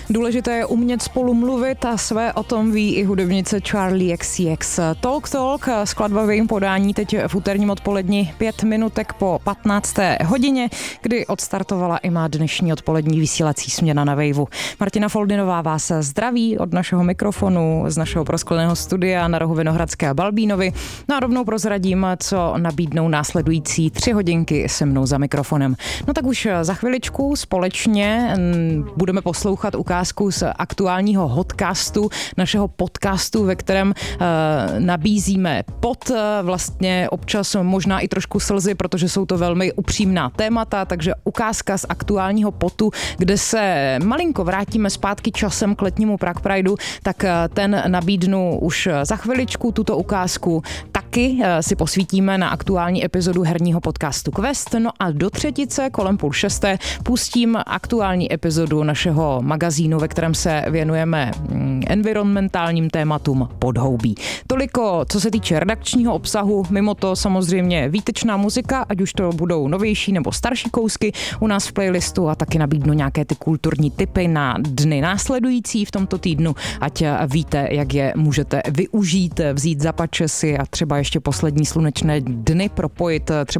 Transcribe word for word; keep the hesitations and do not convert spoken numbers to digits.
Důležité je umět spolu mluvit a své o tom ví i hudebnice Charli X C X. Talk Talk, skladba v jejím podání teď v úterním odpoledni pět minutek po patnácté hodině, kdy odstartovala i má dnešní odpolední vysílací směna na Waveu. Martina Foldinová vás zdraví od našeho mikrofonu, z našeho proskleného studia na rohu Vinohradské a Balbínovy. No a rovnou prozradím, co nabídnou následující tři hodinky se mnou za mikrofonem. No tak už za chviličku společně budeme poslouchat ukázku z aktuálního hotcastu, našeho podcastu, ve kterém uh, nabízíme pod uh, vlastně občas možná i trošku slzy, protože jsou to velmi upřímná témata, takže ukázka z aktuálního potu, kde se malinko vrátíme zpátky časem k letnímu Prague Prideu, tak uh, ten nabídnu už za chviličku tuto ukázku. Taky uh, si posvítíme na aktuální epizodu herního podcastu Quest, no a do třetice kolem půl šesté pustím aktuální epizodu našeho magazínu, ve kterém se věnujeme environmentálním tématům podhoubí. Toliko, co se týče redakčního obsahu, mimo to samozřejmě výtečná muzika, ať už to budou novější nebo starší kousky u nás v playlistu a taky nabídnu nějaké ty kulturní tipy na dny následující v tomto týdnu, ať víte, jak je můžete využít, vzít za pače si a třeba ještě poslední slunečné dny propojit třeba